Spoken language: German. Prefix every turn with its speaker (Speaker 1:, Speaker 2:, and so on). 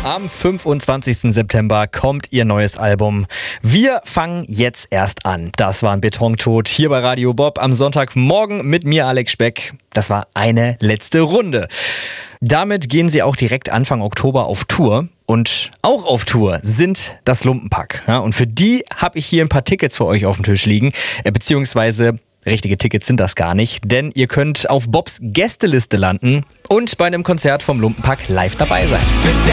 Speaker 1: Am 25. September kommt ihr neues Album. Wir fangen jetzt erst an. Das war ein Betontod hier bei Radio Bob am Sonntagmorgen mit mir, Alex Speck. Das war eine letzte Runde. Damit gehen sie auch direkt Anfang Oktober auf Tour. Und auch auf Tour sind das Lumpenpack. Ja, und für die habe ich hier ein paar Tickets für euch auf dem Tisch liegen. Beziehungsweise richtige Tickets sind das gar nicht. Denn ihr könnt auf Bobs Gästeliste landen und bei einem Konzert vom Lumpenpack live dabei sein.